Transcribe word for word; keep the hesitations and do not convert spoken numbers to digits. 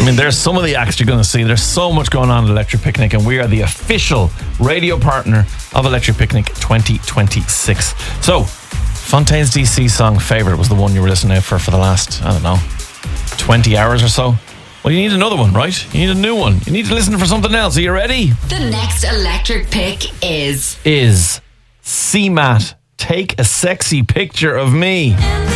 mean, there's some of the acts you're going to see. There's so much going on at Electric Picnic, and we are the official radio partner of Electric Picnic twenty twenty-six. So, Fontaine's D C song Favourite was the one you were listening to for for the last, I don't know, twenty hours or so. Well, you need another one, right? You need a new one. You need to listen for something else. Are you ready? The next Electric Pick is... Is C MAT, Take a Sexy Picture of Me.